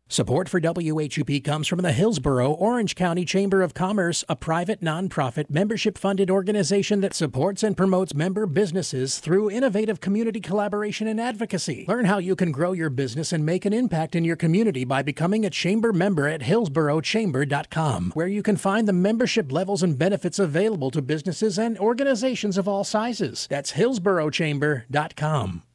Support for WHUP comes from the Hillsborough Orange County Chamber of Commerce, a private, nonprofit, membership-funded organization that supports and promotes member businesses through innovative community collaboration and advocacy. Learn how you can grow your business and make an impact in your community by becoming a chamber member at hillsboroughchamber.com, where you can find the membership levels and benefits available to businesses and organizations of all sizes. That's hillsboroughchamber.com.